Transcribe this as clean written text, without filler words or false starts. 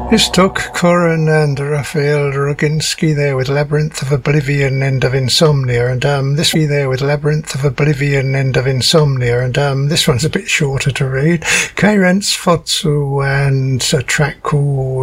It's Doug Curran and Raphael Roginski there with Labyrinth of Oblivion, End of Insomnia, and this one's a bit shorter to read. Kairens Fotsu and a track called